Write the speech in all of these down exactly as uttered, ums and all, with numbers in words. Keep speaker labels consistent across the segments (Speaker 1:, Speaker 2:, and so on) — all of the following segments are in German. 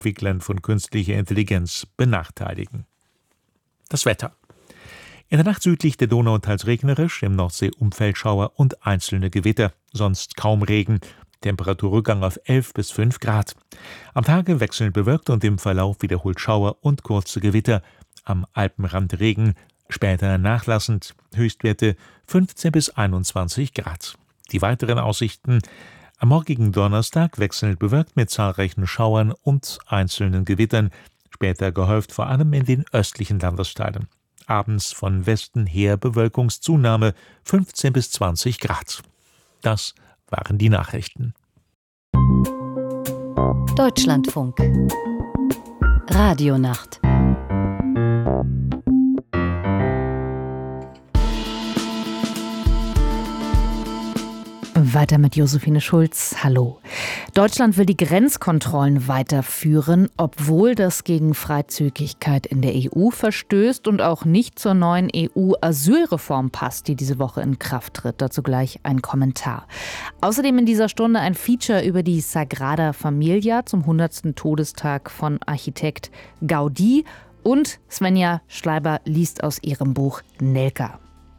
Speaker 1: Entwicklern von künstlicher Intelligenz benachteiligen. Das Wetter. In der Nacht südlich der Donau teils regnerisch, im Nordsee Umfeldschauer und einzelne Gewitter, sonst kaum Regen. Temperaturrückgang auf elf bis fünf Grad. Am Tage wechselnd bewölkt und im Verlauf wiederholt Schauer und kurze Gewitter. Am Alpenrand Regen, später nachlassend, Höchstwerte fünfzehn bis einundzwanzig Grad. Die weiteren Aussichten: am morgigen Donnerstag wechselnd bewölkt mit zahlreichen Schauern und einzelnen Gewittern, später gehäuft vor allem in den östlichen Landesteilen. Abends von Westen her Bewölkungszunahme fünfzehn bis zwanzig Grad. Das waren die Nachrichten.
Speaker 2: Deutschlandfunk Radionacht. Weiter mit Josephine Schulz. Hallo. Deutschland will die Grenzkontrollen weiterführen, obwohl das gegen Freizügigkeit in der E U verstößt und auch nicht zur neuen E U-Asylreform passt, die diese Woche in Kraft tritt. Dazu gleich ein Kommentar. Außerdem in dieser Stunde ein Feature über die Sagrada Familia zum hundertsten Todestag von Architekt Gaudí, und Svenja Schleiber liest aus ihrem Buch Nelka.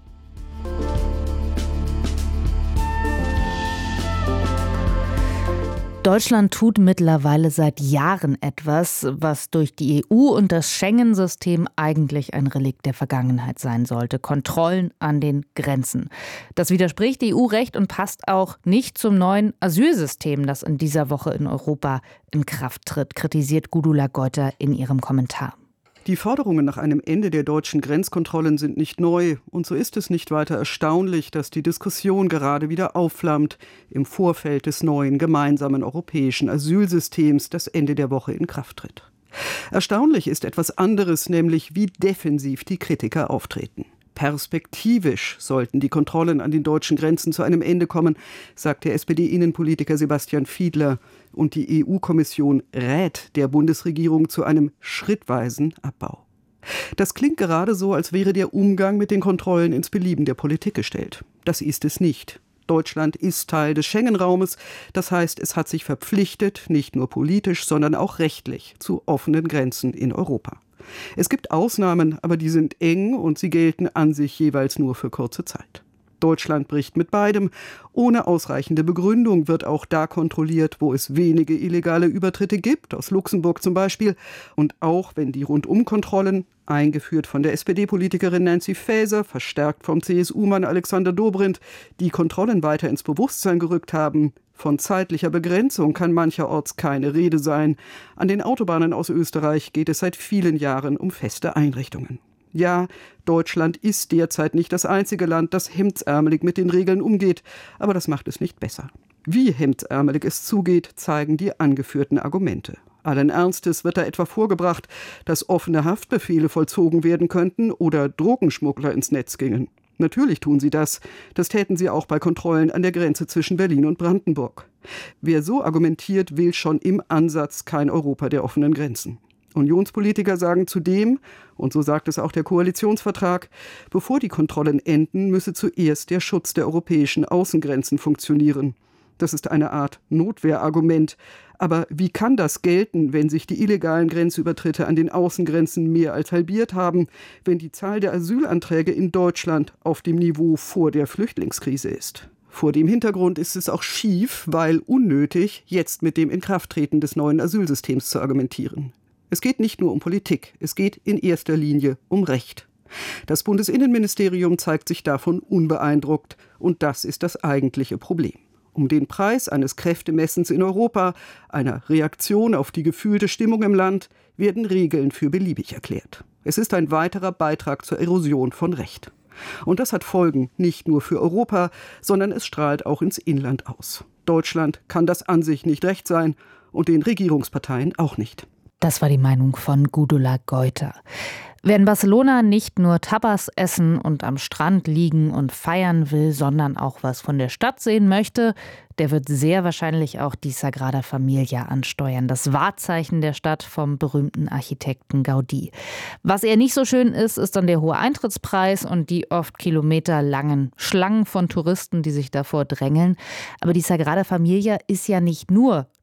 Speaker 2: Deutschland tut mittlerweile seit Jahren etwas, was durch die E U und das Schengen-System eigentlich ein Relikt der Vergangenheit sein sollte: Kontrollen an den Grenzen. Das widerspricht E U-Recht und passt auch nicht zum neuen Asylsystem, das in dieser Woche in Europa in Kraft tritt, kritisiert Gudula Geuter in ihrem Kommentar.
Speaker 3: Die Forderungen nach einem Ende der deutschen Grenzkontrollen sind nicht neu. Und so ist es nicht weiter erstaunlich, dass die Diskussion gerade wieder aufflammt im Vorfeld des neuen gemeinsamen europäischen Asylsystems, das Ende der Woche in Kraft tritt. Erstaunlich ist etwas anderes, nämlich wie defensiv die Kritiker auftreten. Perspektivisch sollten die Kontrollen an den deutschen Grenzen zu einem Ende kommen, sagt der S P D-Innenpolitiker Sebastian Fiedler. Und die E U-Kommission rät der Bundesregierung zu einem schrittweisen Abbau. Das klingt gerade so, als wäre der Umgang mit den Kontrollen ins Belieben der Politik gestellt. Das ist es nicht. Deutschland ist Teil des Schengen-Raumes. Das heißt, es hat sich verpflichtet, nicht nur politisch, sondern auch rechtlich, zu offenen Grenzen in Europa. Es gibt Ausnahmen, aber die sind eng und sie gelten an sich jeweils nur für kurze Zeit. Deutschland bricht mit beidem. Ohne ausreichende Begründung wird auch da kontrolliert, wo es wenige illegale Übertritte gibt, aus Luxemburg zum Beispiel. Und auch wenn die Rundumkontrollen, eingeführt von der S P D-Politikerin Nancy Faeser, verstärkt vom C S U-Mann Alexander Dobrindt, die Kontrollen weiter ins Bewusstsein gerückt haben, von zeitlicher Begrenzung kann mancherorts keine Rede sein. An den Autobahnen aus Österreich geht es seit vielen Jahren um feste Einrichtungen. Ja, Deutschland ist derzeit nicht das einzige Land, das hemdsärmelig mit den Regeln umgeht, aber das macht es nicht besser. Wie hemdsärmelig es zugeht, zeigen die angeführten Argumente. Allen Ernstes wird da etwa vorgebracht, dass offene Haftbefehle vollzogen werden könnten oder Drogenschmuggler ins Netz gingen. Natürlich tun sie das. Das täten sie auch bei Kontrollen an der Grenze zwischen Berlin und Brandenburg. Wer so argumentiert, will schon im Ansatz kein Europa der offenen Grenzen. Unionspolitiker sagen zudem, und so sagt es auch der Koalitionsvertrag, bevor die Kontrollen enden, müsse zuerst der Schutz der europäischen Außengrenzen funktionieren. Das ist eine Art Notwehrargument. Aber wie kann das gelten, wenn sich die illegalen Grenzübertritte an den Außengrenzen mehr als halbiert haben, wenn die Zahl der Asylanträge in Deutschland auf dem Niveau vor der Flüchtlingskrise ist? Vor dem Hintergrund ist es auch schief, weil unnötig, jetzt mit dem Inkrafttreten des neuen Asylsystems zu argumentieren. Es geht nicht nur um Politik, es geht in erster Linie um Recht. Das Bundesinnenministerium zeigt sich davon unbeeindruckt, und das ist das eigentliche Problem. Um den Preis eines Kräftemessens in Europa, einer Reaktion auf die gefühlte Stimmung im Land, werden Regeln für beliebig erklärt. Es ist ein weiterer Beitrag zur Erosion von Recht. Und das hat Folgen nicht nur für Europa, sondern es strahlt auch ins Inland aus. Deutschland kann das an sich nicht recht sein und den Regierungsparteien auch nicht.
Speaker 2: Das war die Meinung von Gudula Geuter. Wer in Barcelona nicht nur Tapas essen und am Strand liegen und feiern will, sondern auch was von der Stadt sehen möchte, der wird sehr wahrscheinlich auch die Sagrada Familia ansteuern, das Wahrzeichen der Stadt vom berühmten Architekten Gaudí. Was eher nicht so schön ist, ist dann der hohe Eintrittspreis und die oft kilometerlangen Schlangen von Touristen, die sich davor drängeln. Aber die Sagrada Familia ist ja nicht nur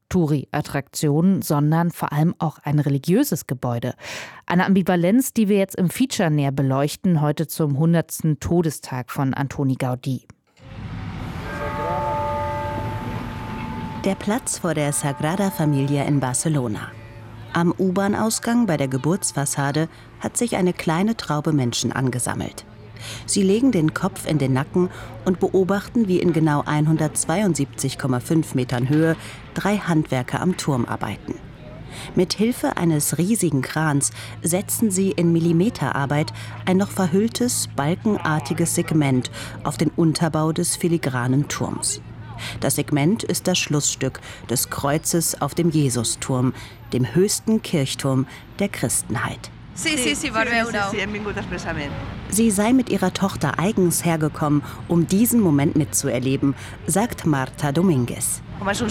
Speaker 2: Touri-Attraktion, sondern vor allem auch ein religiöses Gebäude. Eine Ambivalenz, die wir jetzt im Feature näher beleuchten, heute zum hundertsten Todestag von Antoni Gaudí.
Speaker 4: Der Platz vor der Sagrada Familia in Barcelona. Am U-Bahn-Ausgang bei der Geburtsfassade hat sich eine kleine Traube Menschen angesammelt. Sie legen den Kopf in den Nacken und beobachten, wie in genau hundertzweiundsiebzig Komma fünf Metern Höhe drei Handwerker am Turm arbeiten. Mit Hilfe eines riesigen Krans setzen sie in Millimeterarbeit ein noch verhülltes, balkenartiges Segment auf den Unterbau des filigranen Turms. Das Segment ist das Schlussstück des Kreuzes auf dem Jesusturm, dem höchsten Kirchturm der Christenheit. Sie sei mit ihrer Tochter eigens hergekommen, um diesen Moment mitzuerleben, sagt Marta Domínguez.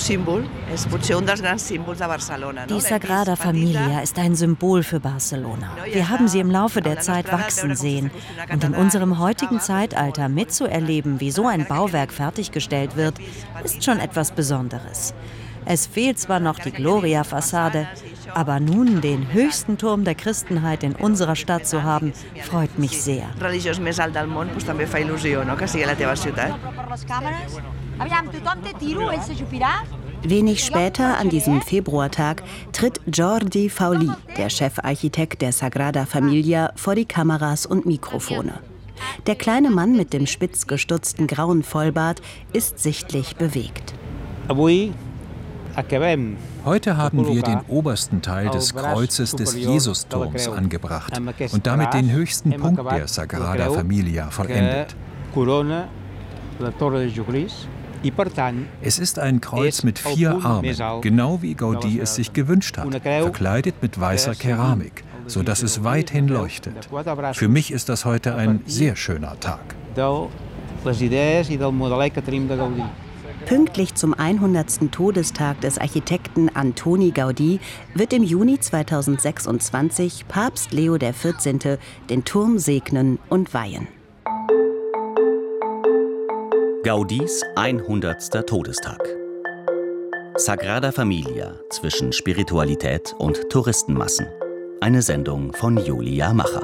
Speaker 5: Die Sagrada Familia ist ein Symbol für Barcelona. Wir haben sie im Laufe der Zeit wachsen sehen. Und in unserem heutigen Zeitalter mitzuerleben, wie so ein Bauwerk fertiggestellt wird, ist schon etwas Besonderes. Es fehlt zwar noch die Gloria-Fassade, aber nun den höchsten Turm der Christenheit in unserer Stadt zu haben, freut mich sehr.
Speaker 4: Wenig später, an diesem Februartag, tritt Jordi Faulí, der Chefarchitekt der Sagrada Familia, vor die Kameras und Mikrofone. Der kleine Mann mit dem spitz gestutzten grauen Vollbart ist sichtlich bewegt.
Speaker 6: Heute haben wir den obersten Teil des Kreuzes des Jesusturms angebracht und damit den höchsten Punkt der Sagrada Familia vollendet. Es ist ein Kreuz mit vier Armen, genau wie Gaudí es sich gewünscht hat, verkleidet mit weißer Keramik, sodass es weithin leuchtet. Für mich ist das heute ein sehr schöner Tag.
Speaker 4: Pünktlich zum hundertsten Todestag des Architekten Antoni Gaudí wird im Juni zweitausendsechsundzwanzig Papst Leo der vierzehnte den Turm segnen und weihen.
Speaker 7: Gaudís hundertster Todestag. Sagrada Familia zwischen Spiritualität und Touristenmassen. Eine Sendung von Julia Macher.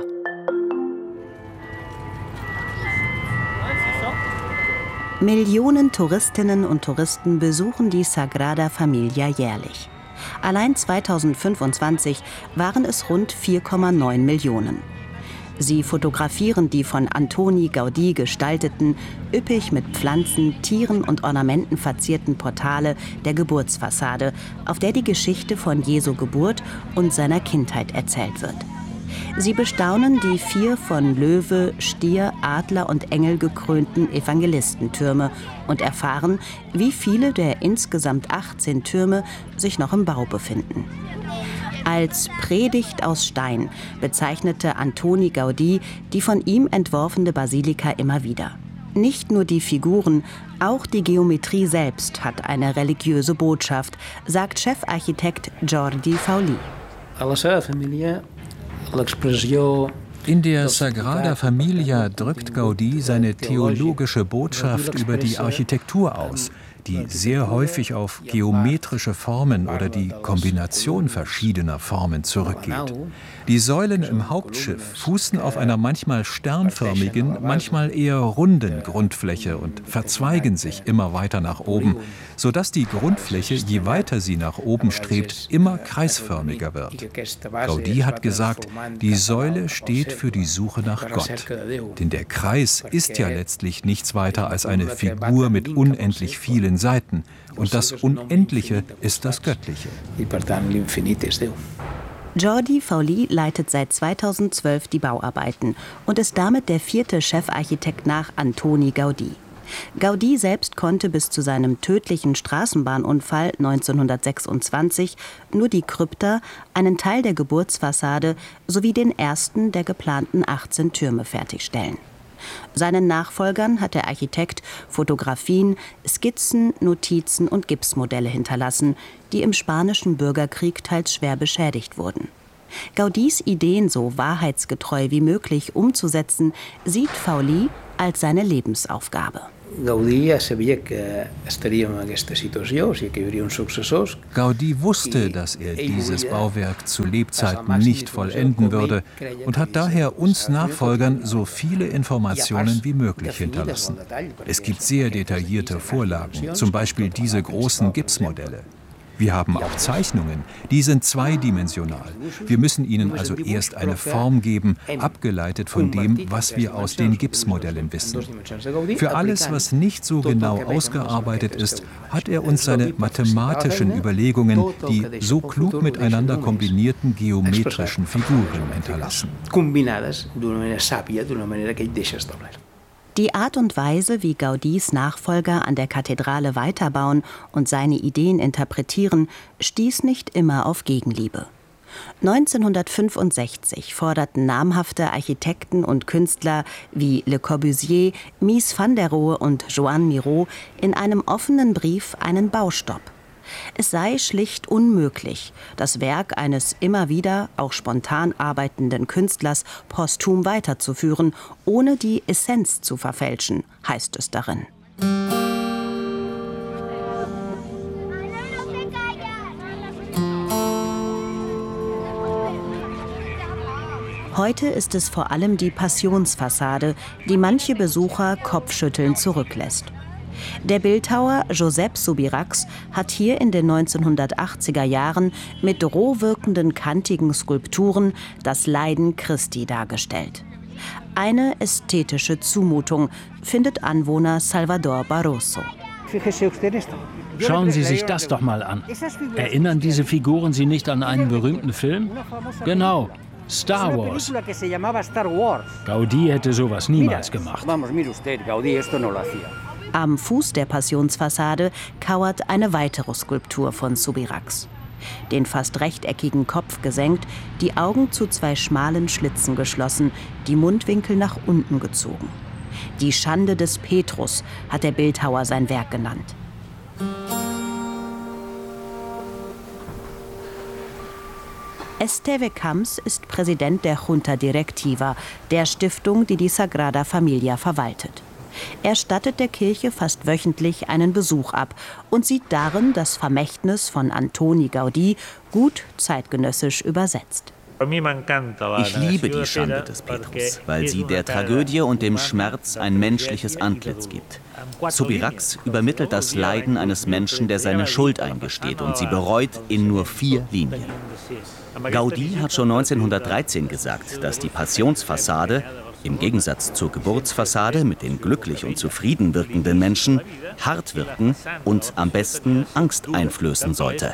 Speaker 4: Millionen Touristinnen und Touristen besuchen die Sagrada Familia jährlich. Allein zweitausendfünfundzwanzig waren es rund vier Komma neun Millionen. Sie fotografieren die von Antoni Gaudí gestalteten, üppig mit Pflanzen, Tieren und Ornamenten verzierten Portale der Geburtsfassade, auf der die Geschichte von Jesu Geburt und seiner Kindheit erzählt wird. Sie bestaunen die vier von Löwe, Stier, Adler und Engel gekrönten Evangelistentürme und erfahren, wie viele der insgesamt achtzehn Türme sich noch im Bau befinden. Als Predigt aus Stein bezeichnete Antoni Gaudí die von ihm entworfene Basilika immer wieder. Nicht nur die Figuren, auch die Geometrie selbst hat eine religiöse Botschaft, sagt Chefarchitekt Jordi Faulí.
Speaker 6: In der Sagrada Familia drückt Gaudí seine theologische Botschaft über die Architektur aus, die sehr häufig auf geometrische Formen oder die Kombination verschiedener Formen zurückgeht. Die Säulen im Hauptschiff fußen auf einer manchmal sternförmigen, manchmal eher runden Grundfläche und verzweigen sich immer weiter nach oben, sodass die Grundfläche, je weiter sie nach oben strebt, immer kreisförmiger wird. Gaudí hat gesagt, die Säule steht für die Suche nach Gott. Denn der Kreis ist ja letztlich nichts weiter als eine Figur mit unendlich vielen Seiten. Und das Unendliche ist das Göttliche.
Speaker 4: Jordi Faulí leitet seit zweitausendzwölf die Bauarbeiten und ist damit der vierte Chefarchitekt nach Antoni Gaudí. Gaudí selbst konnte bis zu seinem tödlichen Straßenbahnunfall neunzehnhundertsechsundzwanzig nur die Krypta, einen Teil der Geburtsfassade sowie den ersten der geplanten achtzehn Türme fertigstellen. Seinen Nachfolgern hat der Architekt Fotografien, Skizzen, Notizen und Gipsmodelle hinterlassen, die im Spanischen Bürgerkrieg teils schwer beschädigt wurden. Gaudís Ideen so wahrheitsgetreu wie möglich umzusetzen, sieht Faulí als seine Lebensaufgabe.
Speaker 6: Gaudí wusste, dass er dieses Bauwerk zu Lebzeiten nicht vollenden würde und hat daher uns Nachfolgern so viele Informationen wie möglich hinterlassen. Es gibt sehr detaillierte Vorlagen, zum Beispiel diese großen Gipsmodelle. Wir haben auch Zeichnungen, die sind zweidimensional. Wir müssen ihnen also erst eine Form geben, abgeleitet von dem, was wir aus den Gipsmodellen wissen. Für alles, was nicht so genau ausgearbeitet ist, hat er uns seine mathematischen Überlegungen, die so klug miteinander kombinierten geometrischen Figuren hinterlassen.
Speaker 4: Die Art und Weise, wie Gaudís Nachfolger an der Kathedrale weiterbauen und seine Ideen interpretieren, stieß nicht immer auf Gegenliebe. neunzehnhundertfünfundsechzig forderten namhafte Architekten und Künstler wie Le Corbusier, Mies van der Rohe und Joan Miró in einem offenen Brief einen Baustopp. Es sei schlicht unmöglich, das Werk eines immer wieder, auch spontan arbeitenden Künstlers posthum weiterzuführen, ohne die Essenz zu verfälschen, heißt es darin. Heute ist es vor allem die Passionsfassade, die manche Besucher kopfschüttelnd zurücklässt. Der Bildhauer Josep Subirachs hat hier in den neunzehnhundertachtziger Jahren mit roh wirkenden kantigen Skulpturen das Leiden Christi dargestellt. Eine ästhetische Zumutung, findet Anwohner Salvador Barroso.
Speaker 8: Schauen Sie sich das doch mal an. Erinnern diese Figuren Sie nicht an einen berühmten Film? Genau, Star Wars. Gaudí hätte sowas niemals gemacht.
Speaker 4: Am Fuß der Passionsfassade kauert eine weitere Skulptur von Subirachs. Den fast rechteckigen Kopf gesenkt, die Augen zu zwei schmalen Schlitzen geschlossen, die Mundwinkel nach unten gezogen. Die Schande des Petrus hat der Bildhauer sein Werk genannt. Esteve Camps ist Präsident der Junta Directiva, der Stiftung, die die Sagrada Familia verwaltet. Er stattet der Kirche fast wöchentlich einen Besuch ab und sieht darin das Vermächtnis von Antoni Gaudí gut zeitgenössisch übersetzt.
Speaker 7: Ich liebe die Schande des Petrus, weil sie der Tragödie und dem Schmerz ein menschliches Antlitz gibt. Subirachs übermittelt das Leiden eines Menschen, der seine Schuld eingesteht und sie bereut, in nur vier Linien. Gaudí hat schon neunzehnhundertdreizehn gesagt, dass die Passionsfassade im Gegensatz zur Geburtsfassade mit den glücklich und zufrieden wirkenden Menschen hart wirken und am besten Angst einflößen sollte.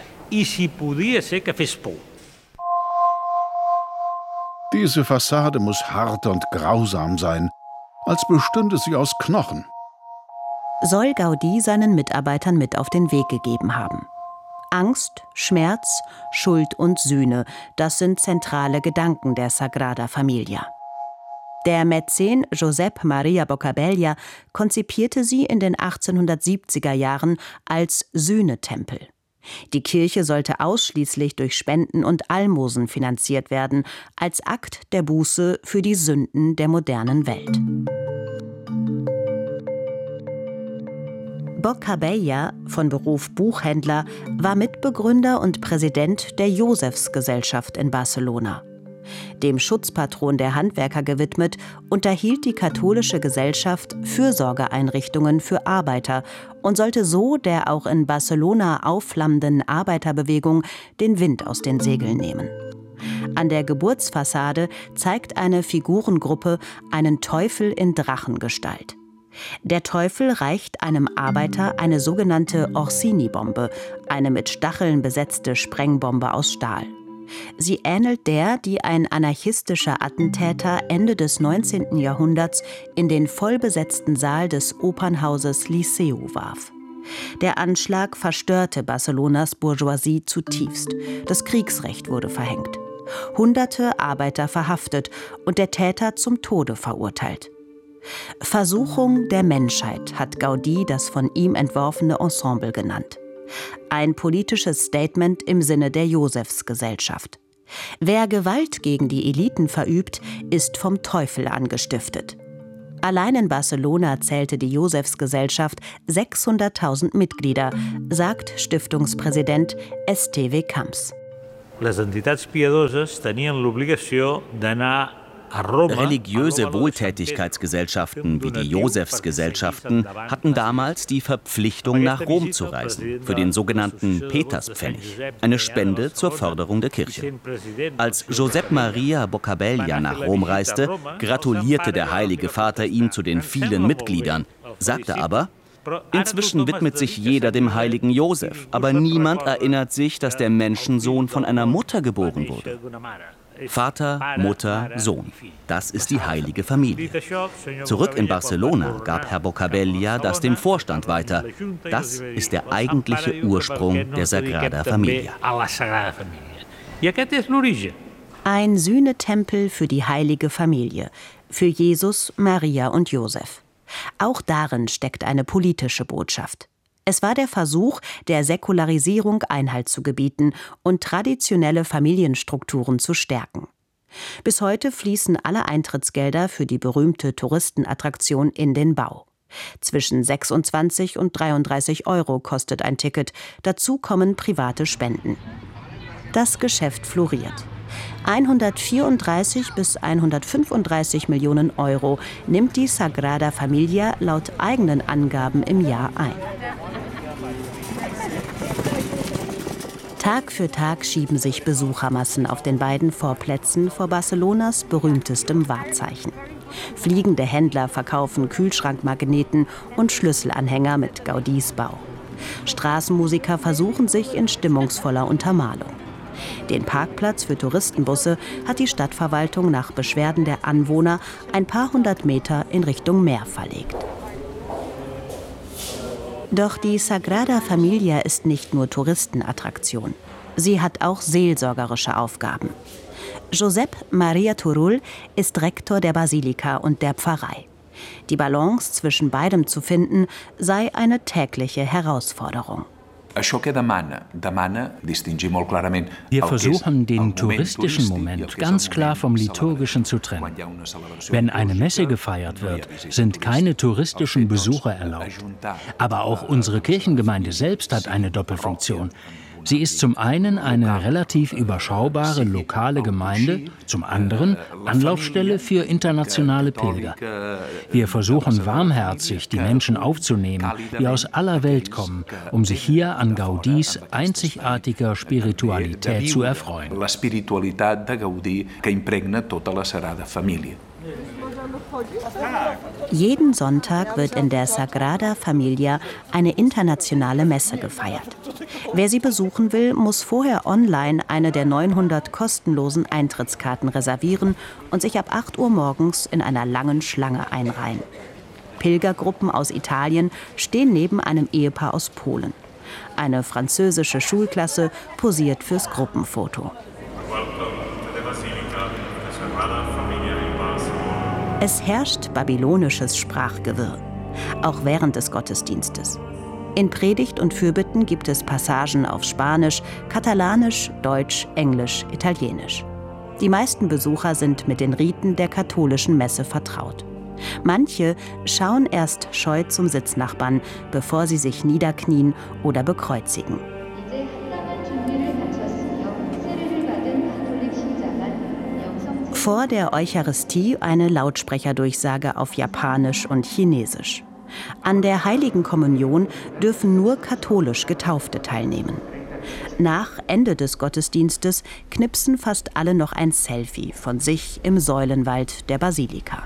Speaker 9: Diese Fassade muss hart und grausam sein, als bestünde sie aus Knochen.
Speaker 4: Soll Gaudí seinen Mitarbeitern mit auf den Weg gegeben haben. Angst, Schmerz, Schuld und Sühne, das sind zentrale Gedanken der Sagrada Familia. Der Mäzen Josep Maria Boccabella konzipierte sie in den achtzehnhundertsiebziger Jahren als Sühnetempel. Die Kirche sollte ausschließlich durch Spenden und Almosen finanziert werden, als Akt der Buße für die Sünden der modernen Welt. Boccabella, von Beruf Buchhändler, war Mitbegründer und Präsident der Josefsgesellschaft in Barcelona. Dem Schutzpatron der Handwerker gewidmet, unterhielt die katholische Gesellschaft Fürsorgeeinrichtungen für Arbeiter und sollte so der auch in Barcelona aufflammenden Arbeiterbewegung den Wind aus den Segeln nehmen. An der Geburtsfassade zeigt eine Figurengruppe einen Teufel in Drachengestalt. Der Teufel reicht einem Arbeiter eine sogenannte Orsini-Bombe, eine mit Stacheln besetzte Sprengbombe aus Stahl. Sie ähnelt der, die ein anarchistischer Attentäter Ende des neunzehnten Jahrhunderts in den vollbesetzten Saal des Opernhauses Liceu warf. Der Anschlag verstörte Barcelonas Bourgeoisie zutiefst. Das Kriegsrecht wurde verhängt. Hunderte Arbeiter verhaftet und der Täter zum Tode verurteilt. Versuchung der Menschheit hat Gaudí das von ihm entworfene Ensemble genannt. Ein politisches Statement im Sinne der Josefsgesellschaft. Wer Gewalt gegen die Eliten verübt, ist vom Teufel angestiftet. Allein in Barcelona zählte die Josefsgesellschaft sechshunderttausend Mitglieder, sagt Stiftungspräsident Esteve Camps.
Speaker 10: Les entitats piadoses tenien l'obligació d'anar a Roma.
Speaker 7: Religiöse Wohltätigkeitsgesellschaften wie die Josefsgesellschaften hatten damals die Verpflichtung, nach Rom zu reisen, für den sogenannten Peterspfennig, eine Spende zur Förderung der Kirche. Als Josep Maria Boccabella nach Rom reiste, gratulierte der Heilige Vater ihm zu den vielen Mitgliedern, sagte aber: Inzwischen widmet sich jeder dem heiligen Josef, aber niemand erinnert sich, dass der Menschensohn von einer Mutter geboren wurde. Vater, Mutter, Sohn. Das ist die heilige Familie. Zurück in Barcelona gab Herr Boccabella das dem Vorstand weiter. Das ist der eigentliche Ursprung der Sagrada Familia.
Speaker 4: Ein Sühnetempel für die heilige Familie, für Jesus, Maria und Josef. Auch darin steckt eine politische Botschaft. Es war der Versuch, der Säkularisierung Einhalt zu gebieten und traditionelle Familienstrukturen zu stärken. Bis heute fließen alle Eintrittsgelder für die berühmte Touristenattraktion in den Bau. Zwischen sechsundzwanzig und dreiunddreißig Euro kostet ein Ticket, dazu kommen private Spenden. Das Geschäft floriert. hundertvierunddreißig bis hundertfünfunddreißig Millionen Euro nimmt die Sagrada Familia laut eigenen Angaben im Jahr ein. Tag für Tag schieben sich Besuchermassen auf den beiden Vorplätzen vor Barcelonas berühmtestem Wahrzeichen. Fliegende Händler verkaufen Kühlschrankmagneten und Schlüsselanhänger mit Gaudís Bau. Straßenmusiker versuchen sich in stimmungsvoller Untermalung. Den Parkplatz für Touristenbusse hat die Stadtverwaltung nach Beschwerden der Anwohner ein paar hundert Meter in Richtung Meer verlegt. Doch die Sagrada Familia ist nicht nur Touristenattraktion. Sie hat auch seelsorgerische Aufgaben. Josep Maria Turull ist Rektor der Basilika und der Pfarrei. Die Balance zwischen beidem zu finden, sei eine tägliche Herausforderung.
Speaker 8: Wir versuchen, den touristischen Moment ganz klar vom liturgischen zu trennen. Wenn eine Messe gefeiert wird, sind keine touristischen Besucher erlaubt. Aber auch unsere Kirchengemeinde selbst hat eine Doppelfunktion. Sie ist zum einen eine relativ überschaubare lokale Gemeinde, zum anderen Anlaufstelle für internationale Pilger. Wir versuchen warmherzig, die Menschen aufzunehmen, die aus aller Welt kommen, um sich hier an Gaudís einzigartiger Spiritualität zu erfreuen.
Speaker 4: Jeden Sonntag wird in der Sagrada Familia eine internationale Messe gefeiert. Wer sie besuchen will, muss vorher online eine der neunhundert kostenlosen Eintrittskarten reservieren und sich ab acht Uhr morgens in einer langen Schlange einreihen. Pilgergruppen aus Italien stehen neben einem Ehepaar aus Polen. Eine französische Schulklasse posiert fürs Gruppenfoto. Es herrscht babylonisches Sprachgewirr, auch während des Gottesdienstes. In Predigt und Fürbitten gibt es Passagen auf Spanisch, Katalanisch, Deutsch, Englisch, Italienisch. Die meisten Besucher sind mit den Riten der katholischen Messe vertraut. Manche schauen erst scheu zum Sitznachbarn, bevor sie sich niederknien oder bekreuzigen. Vor der Eucharistie eine Lautsprecherdurchsage auf Japanisch und Chinesisch. An der Heiligen Kommunion dürfen nur katholisch Getaufte teilnehmen. Nach Ende des Gottesdienstes knipsen fast alle noch ein Selfie von sich im Säulenwald der Basilika.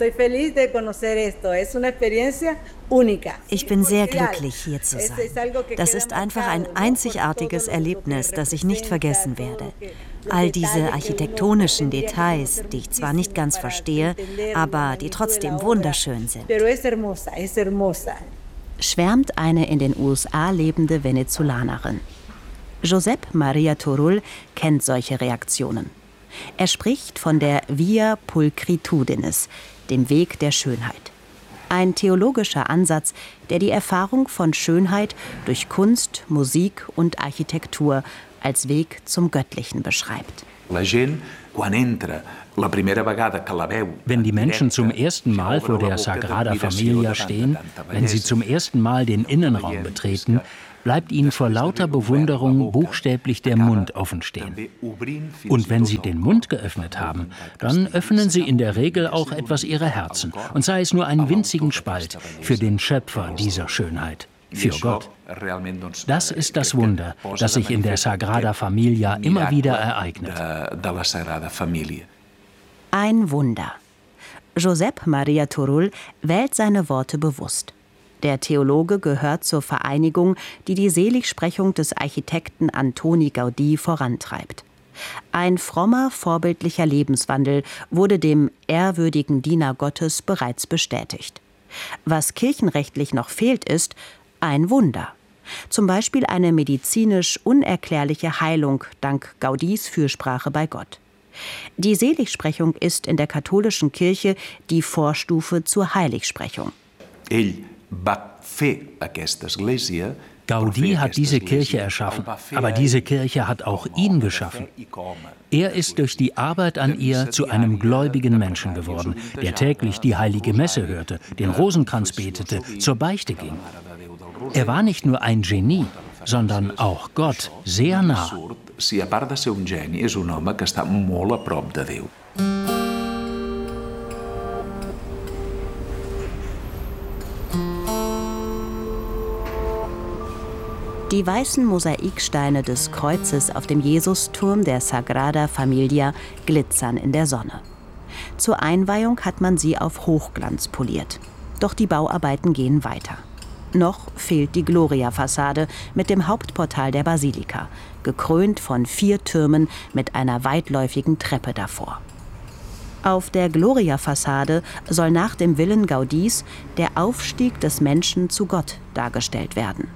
Speaker 5: Ich bin sehr glücklich, hier zu sein. Das ist einfach ein einzigartiges Erlebnis, das ich nicht vergessen werde. All diese architektonischen Details, die ich zwar nicht ganz verstehe, aber die trotzdem wunderschön sind.
Speaker 4: Schwärmt eine in den U S A lebende Venezolanerin. Josep Maria Turull kennt solche Reaktionen. Er spricht von der Via Pulchritudinis, dem Weg der Schönheit. Ein theologischer Ansatz, der die Erfahrung von Schönheit durch Kunst, Musik und Architektur als Weg zum Göttlichen beschreibt.
Speaker 8: Wenn die Menschen zum ersten Mal vor der Sagrada Familia stehen, wenn sie zum ersten Mal den Innenraum betreten, bleibt ihnen vor lauter Bewunderung buchstäblich der Mund offen stehen. Und wenn sie den Mund geöffnet haben, dann öffnen sie in der Regel auch etwas ihrer Herzen, und sei es nur einen winzigen Spalt, für den Schöpfer dieser Schönheit, für Gott. Das ist das Wunder, das sich in der Sagrada Familia immer wieder ereignet.
Speaker 4: Ein Wunder. Josep Maria Turull wählt seine Worte bewusst. Der Theologe gehört zur Vereinigung, die die Seligsprechung des Architekten Antoni Gaudí vorantreibt. Ein frommer, vorbildlicher Lebenswandel wurde dem ehrwürdigen Diener Gottes bereits bestätigt. Was kirchenrechtlich noch fehlt, ist ein Wunder. Zum Beispiel eine medizinisch unerklärliche Heilung dank Gaudís Fürsprache bei Gott. Die Seligsprechung ist in der katholischen Kirche die Vorstufe zur Heiligsprechung.
Speaker 8: Gaudí hat diese Kirche erschaffen, aber diese Kirche hat auch ihn geschaffen. Er ist durch die Arbeit an ihr zu einem gläubigen Menschen geworden, der täglich die heilige Messe hörte, den Rosenkranz betete, zur Beichte ging. Er war nicht nur ein Genie, sondern auch Gott sehr nah.
Speaker 4: Die weißen Mosaiksteine des Kreuzes auf dem Jesusturm der Sagrada Familia glitzern in der Sonne. Zur Einweihung hat man sie auf Hochglanz poliert. Doch die Bauarbeiten gehen weiter. Noch fehlt die Gloria-Fassade mit dem Hauptportal der Basilika, gekrönt von vier Türmen mit einer weitläufigen Treppe davor. Auf der Gloria-Fassade soll nach dem Willen Gaudís der Aufstieg des Menschen zu Gott dargestellt werden.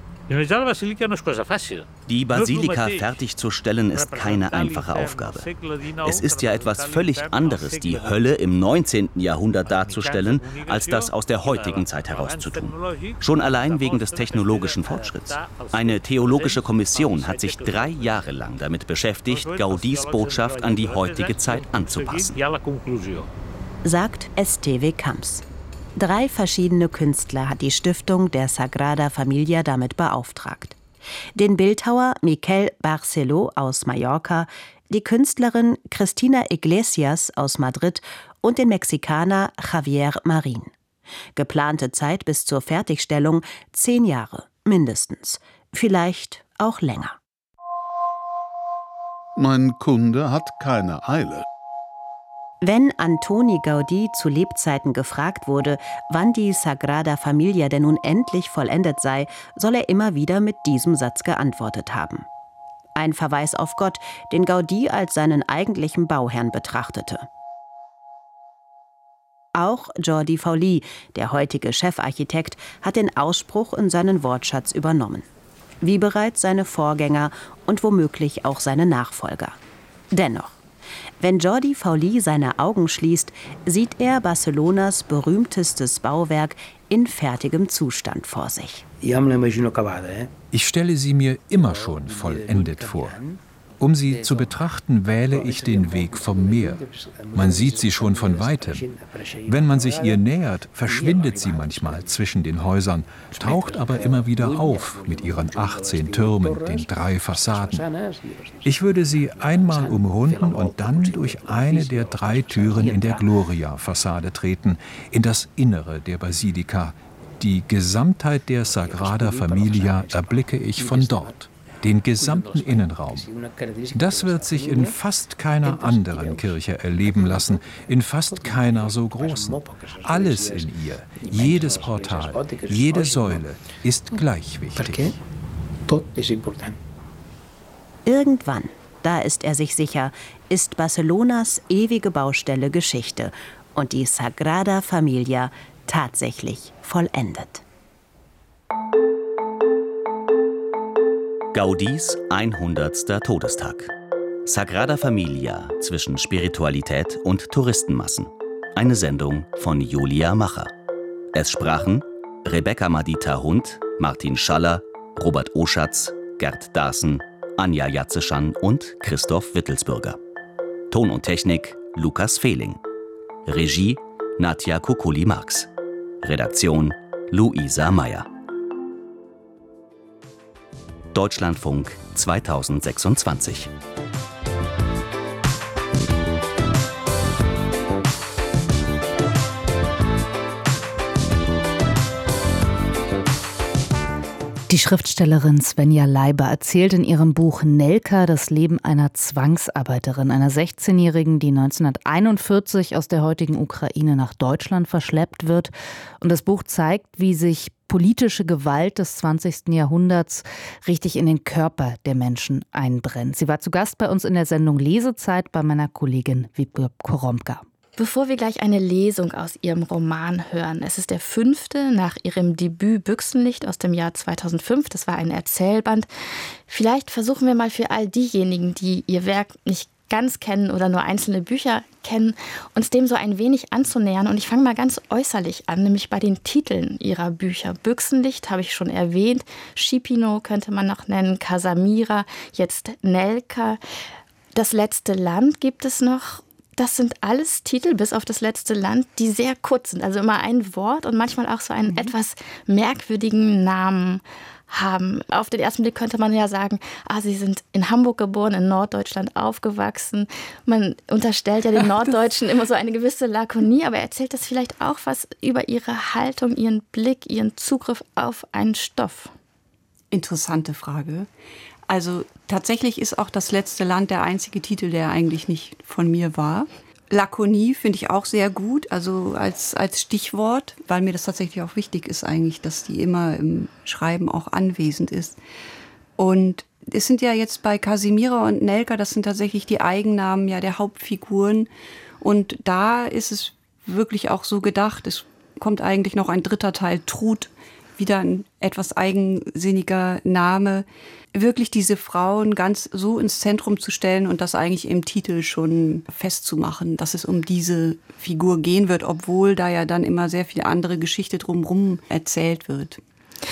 Speaker 7: Die Basilika fertigzustellen ist keine einfache Aufgabe. Es ist ja etwas völlig anderes, die Hölle im neunzehnten Jahrhundert darzustellen, als das aus der heutigen Zeit herauszutun. Schon allein wegen des technologischen Fortschritts. Eine theologische Kommission hat sich drei Jahre lang damit beschäftigt, Gaudís Botschaft an die heutige Zeit anzupassen.
Speaker 4: Sagt Esteve Camps. Drei verschiedene Künstler hat die Stiftung der Sagrada Familia damit beauftragt. Den Bildhauer Miquel Barceló aus Mallorca, die Künstlerin Cristina Iglesias aus Madrid und den Mexikaner Javier Marin. Geplante Zeit bis zur Fertigstellung zehn Jahre, mindestens. Vielleicht auch länger.
Speaker 9: Mein Kunde hat keine Eile.
Speaker 4: Wenn Antoni Gaudí zu Lebzeiten gefragt wurde, wann die Sagrada Familia denn nun endlich vollendet sei, soll er immer wieder mit diesem Satz geantwortet haben. Ein Verweis auf Gott, den Gaudí als seinen eigentlichen Bauherrn betrachtete. Auch Jordi Faullí, der heutige Chefarchitekt, hat den Ausspruch in seinen Wortschatz übernommen. Wie bereits seine Vorgänger und womöglich auch seine Nachfolger. Dennoch, wenn Jordi Faullí seine Augen schließt, sieht er Barcelonas berühmtestes Bauwerk in fertigem Zustand vor sich.
Speaker 6: Ich stelle sie mir immer schon vollendet vor. Um sie zu betrachten, wähle ich den Weg vom Meer. Man sieht sie schon von weitem. Wenn man sich ihr nähert, verschwindet sie manchmal zwischen den Häusern, taucht aber immer wieder auf mit ihren achtzehn Türmen, den drei Fassaden. Ich würde sie einmal umrunden und dann durch eine der drei Türen in der Gloria-Fassade treten, in das Innere der Basilika. Die Gesamtheit der Sagrada Familia erblicke ich von dort. Den gesamten Innenraum. Das wird sich in fast keiner anderen Kirche erleben lassen, in fast keiner so großen. Alles in ihr, jedes Portal, jede Säule ist gleich wichtig.
Speaker 4: Irgendwann, da ist er sich sicher, ist Barcelonas ewige Baustelle Geschichte und die Sagrada Familia tatsächlich vollendet.
Speaker 7: Gaudís hundertster Todestag. Sagrada Familia zwischen Spiritualität und Touristenmassen. Eine Sendung von Julia Macher. Es sprachen Rebecca Madita Hund, Martin Schaller, Robert Oschatz, Gerd Daaßen, Anja Jatzeschan und Christoph Wittelsbürger. Ton und Technik Lukas Fehling. Regie Nadja Kukuli-Marx. Redaktion Luisa Meyer. Deutschlandfunk zweitausendsechsundzwanzig.
Speaker 2: Die Schriftstellerin Svenja Leiber erzählt in ihrem Buch Nelka das Leben einer Zwangsarbeiterin, einer sechzehnjährigen, die neunzehnhunderteinundvierzig aus der heutigen Ukraine nach Deutschland verschleppt wird. Und das Buch zeigt, wie sich politische Gewalt des zwanzigsten Jahrhunderts richtig in den Körper der Menschen einbrennt. Sie war zu Gast bei uns in der Sendung Lesezeit bei meiner Kollegin Wiebke Koromka.
Speaker 11: Bevor wir gleich eine Lesung aus ihrem Roman hören, es ist der fünfte nach ihrem Debüt Büchsenlicht aus dem Jahr zweitausendfünf. Das war ein Erzählband. Vielleicht versuchen wir mal für all diejenigen, die ihr Werk nicht ganz kennen oder nur einzelne Bücher kennen, uns dem so ein wenig anzunähern. Und ich fange mal ganz äußerlich an, nämlich bei den Titeln ihrer Bücher. Büchsenlicht habe ich schon erwähnt, Scipino könnte man noch nennen, Casamira, jetzt Nelka. Das letzte Land gibt es noch. Das sind alles Titel, bis auf das letzte Land, die sehr kurz sind. Also immer ein Wort und manchmal auch so einen mhm. etwas merkwürdigen Namen haben. Auf den ersten Blick könnte man ja sagen, ah, sie sind in Hamburg geboren, in Norddeutschland aufgewachsen. Man unterstellt ja den Norddeutschen immer so eine gewisse Lakonie, aber erzählt das vielleicht auch was über ihre Haltung, ihren Blick, ihren Zugriff auf einen Stoff?
Speaker 12: Interessante Frage. Also tatsächlich ist auch das letzte Land der einzige Titel, der eigentlich nicht von mir war. Lakonie finde ich auch sehr gut, also als, als Stichwort, weil mir das tatsächlich auch wichtig ist eigentlich, dass die immer im Schreiben auch anwesend ist. Und es sind ja jetzt bei Casimira und Nelka, das sind tatsächlich die Eigennamen ja der Hauptfiguren. Und da ist es wirklich auch so gedacht, es kommt eigentlich noch ein dritter Teil, Trud, wieder ein etwas eigensinniger Name, wirklich diese Frauen ganz so ins Zentrum zu stellen und das eigentlich im Titel schon festzumachen, dass es um diese Figur gehen wird, obwohl da ja dann immer sehr viel andere Geschichte drumherum erzählt wird.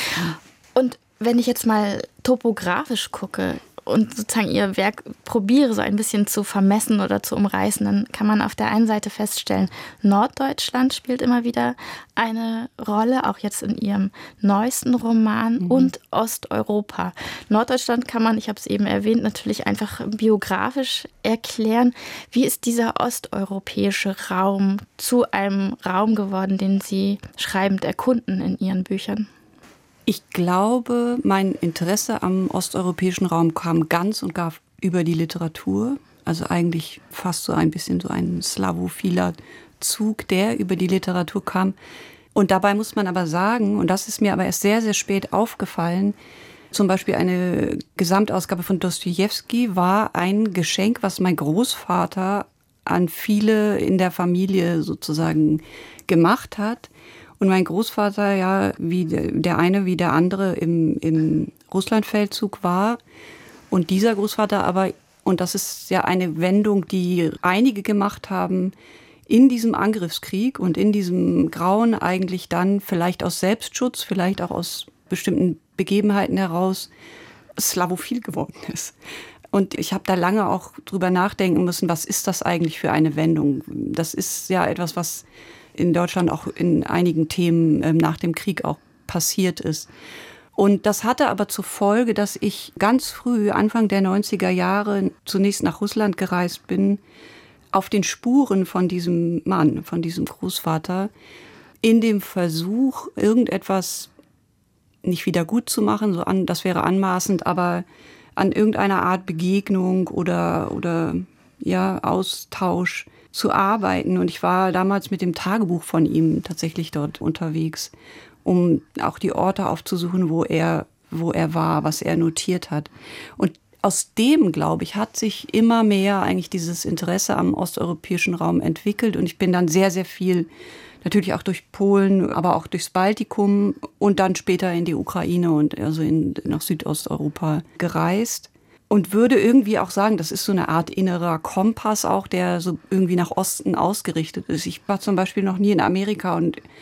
Speaker 11: Und wenn ich jetzt mal topografisch gucke und sozusagen ihr Werk probiere so ein bisschen zu vermessen oder zu umreißen, dann kann man auf der einen Seite feststellen, Norddeutschland spielt immer wieder eine Rolle, auch jetzt in ihrem neuesten Roman, mhm. und Osteuropa. Norddeutschland kann man, ich habe es eben erwähnt, natürlich einfach biografisch erklären. Wie ist dieser osteuropäische Raum zu einem Raum geworden, den Sie schreibend erkunden in Ihren Büchern?
Speaker 12: Ich glaube, mein Interesse am osteuropäischen Raum kam ganz und gar über die Literatur. Also eigentlich fast so ein bisschen so ein slavophiler Zug, der über die Literatur kam. Und dabei muss man aber sagen, und das ist mir aber erst sehr, sehr spät aufgefallen, zum Beispiel eine Gesamtausgabe von Dostojewski war ein Geschenk, was mein Großvater an viele in der Familie sozusagen gemacht hat. Und mein Großvater, ja, wie der eine wie der andere im, im Russlandfeldzug war. Und dieser Großvater aber, und das ist ja eine Wendung, die einige gemacht haben, in diesem Angriffskrieg und in diesem Grauen eigentlich dann vielleicht aus Selbstschutz, vielleicht auch aus bestimmten Begebenheiten heraus slavophil geworden ist. Und ich habe da lange auch drüber nachdenken müssen, was ist das eigentlich für eine Wendung? Das ist ja etwas, was in Deutschland auch in einigen Themen ähm, nach dem Krieg auch passiert ist. Und das hatte aber zur Folge, dass ich ganz früh, Anfang der neunziger Jahre, zunächst nach Russland gereist bin, auf den Spuren von diesem Mann, von diesem Großvater, in dem Versuch, irgendetwas nicht wieder gut zu machen, so an, das wäre anmaßend, aber an irgendeiner Art Begegnung oder, oder ja, Austausch zu arbeiten. Und ich war damals mit dem Tagebuch von ihm tatsächlich dort unterwegs, um auch die Orte aufzusuchen, wo er, wo er war, was er notiert hat. Und aus dem, glaube ich, hat sich immer mehr eigentlich dieses Interesse am osteuropäischen Raum entwickelt. Und ich bin dann sehr, sehr viel, natürlich auch durch Polen, aber auch durchs Baltikum und dann später in die Ukraine und also in, nach Südosteuropa gereist. Und würde irgendwie auch sagen, das ist so eine Art innerer Kompass auch, der so irgendwie nach Osten ausgerichtet ist. Ich war zum Beispiel noch nie in Amerika und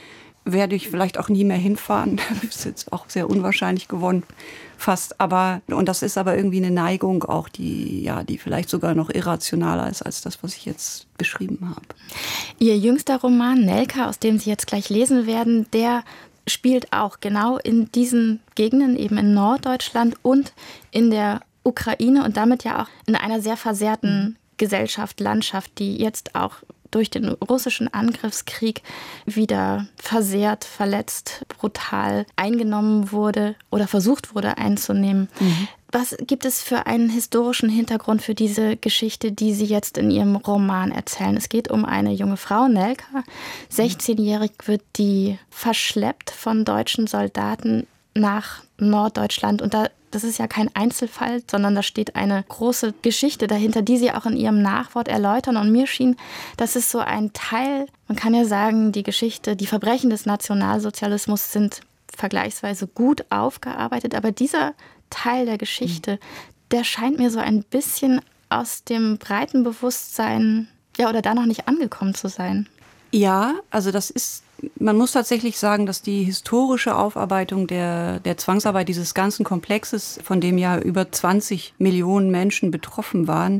Speaker 12: werde ich vielleicht auch nie mehr hinfahren. Das ist jetzt auch sehr unwahrscheinlich geworden, fast. Aber, und das ist aber irgendwie eine Neigung auch, die, ja, die vielleicht sogar noch irrationaler ist als das, was ich jetzt beschrieben habe.
Speaker 11: Ihr jüngster Roman Nelka, aus dem Sie jetzt gleich lesen werden, der spielt auch genau in diesen Gegenden, eben in Norddeutschland und in der Ukraine und damit ja auch in einer sehr versehrten Gesellschaft, Landschaft, die jetzt auch durch den russischen Angriffskrieg wieder versehrt, verletzt, brutal eingenommen wurde oder versucht wurde einzunehmen. Mhm. Was gibt es für einen historischen Hintergrund für diese Geschichte, die Sie jetzt in Ihrem Roman erzählen? Es geht um eine junge Frau, Nelka. sechzehnjährig wird die verschleppt von deutschen Soldaten nach Norddeutschland. Und da, das ist ja kein Einzelfall, sondern da steht eine große Geschichte dahinter, die Sie auch in Ihrem Nachwort erläutern. Und mir schien, das ist so ein Teil, man kann ja sagen, die Geschichte, die Verbrechen des Nationalsozialismus sind vergleichsweise gut aufgearbeitet. Aber dieser Teil der Geschichte, der scheint mir so ein bisschen aus dem breiten Bewusstsein, ja, oder da noch nicht angekommen zu sein.
Speaker 12: Ja, also das ist, man muss tatsächlich sagen, dass die historische Aufarbeitung der, der Zwangsarbeit dieses ganzen Komplexes, von dem ja über zwanzig Millionen Menschen betroffen waren,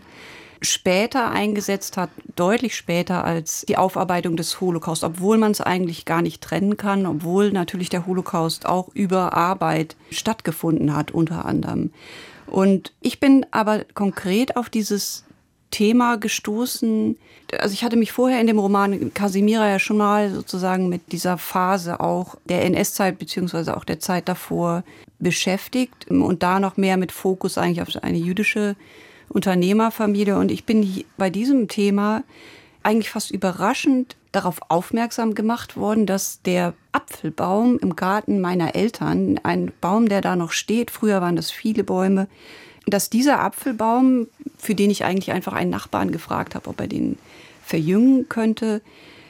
Speaker 12: später eingesetzt hat, deutlich später als die Aufarbeitung des Holocaust, obwohl man es eigentlich gar nicht trennen kann, obwohl natürlich der Holocaust auch über Arbeit stattgefunden hat, unter anderem. Und ich bin aber konkret auf dieses Thema gestoßen. Also ich hatte mich vorher in dem Roman Kasimira ja schon mal sozusagen mit dieser Phase auch der N S-Zeit beziehungsweise auch der Zeit davor beschäftigt und da noch mehr mit Fokus eigentlich auf eine jüdische Unternehmerfamilie. Und ich bin bei diesem Thema eigentlich fast überraschend darauf aufmerksam gemacht worden, dass der Apfelbaum im Garten meiner Eltern, ein Baum, der da noch steht, früher waren das viele Bäume, dass dieser Apfelbaum, für den ich eigentlich einfach einen Nachbarn gefragt habe, ob er den verjüngen könnte,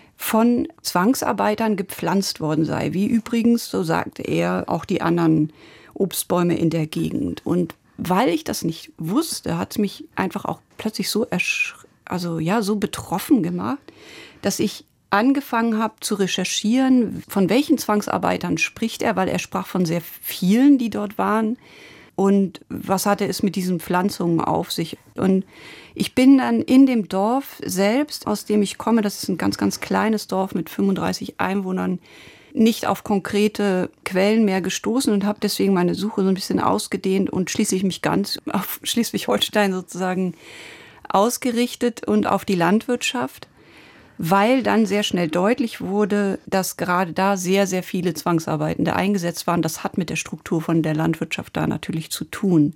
Speaker 12: von Zwangsarbeitern gepflanzt worden sei. Wie übrigens, so sagte er, auch die anderen Obstbäume in der Gegend. Und weil ich das nicht wusste, hat es mich einfach auch plötzlich so, ersch- also, ja, so betroffen gemacht, dass ich angefangen habe zu recherchieren, von welchen Zwangsarbeitern spricht er, weil er sprach von sehr vielen, die dort waren. Und was hatte es mit diesen Pflanzungen auf sich? Und ich bin dann in dem Dorf selbst, aus dem ich komme, das ist ein ganz, ganz kleines Dorf mit fünfunddreißig Einwohnern, nicht auf konkrete Quellen mehr gestoßen und habe deswegen meine Suche so ein bisschen ausgedehnt und schließlich mich ganz auf Schleswig-Holstein sozusagen ausgerichtet und auf die Landwirtschaft, weil dann sehr schnell deutlich wurde, dass gerade da sehr, sehr viele Zwangsarbeitende eingesetzt waren. Das hat mit der Struktur von der Landwirtschaft da natürlich zu tun.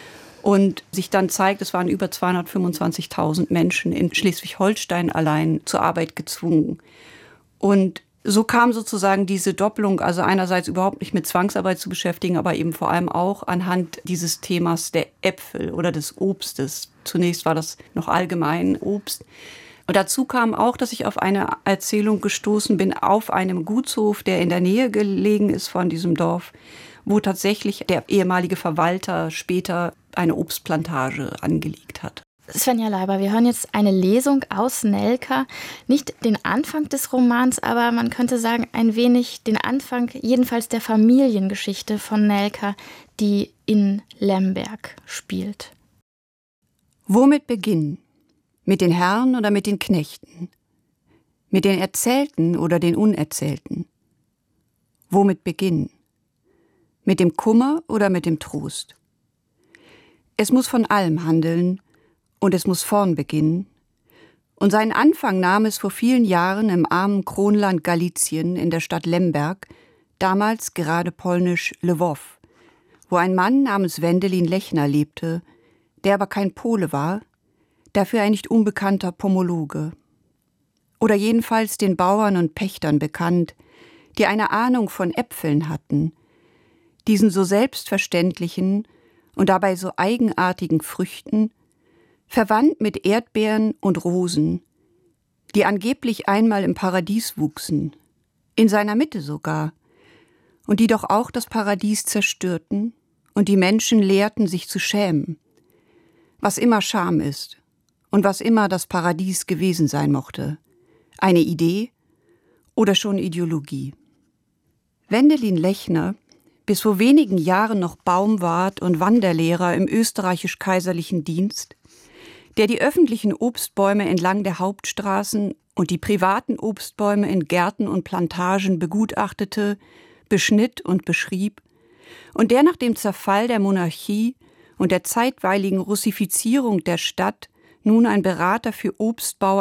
Speaker 12: Und sich dann zeigt, es waren über zweihundertfünfundzwanzigtausend Menschen in Schleswig-Holstein allein zur Arbeit gezwungen. Und so kam sozusagen diese Doppelung, also einerseits überhaupt nicht mit Zwangsarbeit zu beschäftigen, aber eben vor allem auch anhand dieses Themas der Äpfel oder des Obstes. Zunächst war das noch allgemein Obst. Und dazu kam auch, dass ich auf eine Erzählung gestoßen bin, auf einem Gutshof, der in der Nähe gelegen ist von diesem Dorf, wo tatsächlich der ehemalige Verwalter später eine Obstplantage angelegt hat.
Speaker 11: Svenja Leiber, wir hören jetzt eine Lesung aus Nelka. Nicht den Anfang des Romans, aber man könnte sagen, ein wenig den Anfang, jedenfalls der Familiengeschichte von Nelka, die in Lemberg spielt.
Speaker 12: Womit beginnen? Mit den Herren oder mit den Knechten? Mit den Erzählten oder den Unerzählten? Womit beginnen? Mit dem Kummer oder mit dem Trost? Es muss von allem handeln und es muss vorn beginnen. Und seinen Anfang nahm es vor vielen Jahren im armen Kronland Galizien in der Stadt Lemberg, damals gerade polnisch Lwow, wo ein Mann namens Wendelin Lechner lebte, der aber kein Pole war, dafür ein nicht unbekannter Pomologe. Oder jedenfalls den Bauern und Pächtern bekannt, die eine Ahnung von Äpfeln hatten, diesen so selbstverständlichen und dabei so eigenartigen Früchten, verwandt mit Erdbeeren und Rosen, die angeblich einmal im Paradies wuchsen, in seiner Mitte sogar, und die doch auch das Paradies zerstörten und die Menschen lehrten, sich zu schämen, was immer Scham ist und was immer das Paradies gewesen sein mochte, eine Idee oder schon Ideologie. Wendelin Lechner, bis vor wenigen Jahren noch Baumwart und Wanderlehrer im österreichisch-kaiserlichen Dienst, der die öffentlichen Obstbäume entlang der Hauptstraßen und die privaten Obstbäume in Gärten und Plantagen begutachtete, beschnitt und beschrieb, und der nach dem Zerfall der Monarchie und der zeitweiligen Russifizierung der Stadt nun ein Berater für Obstbau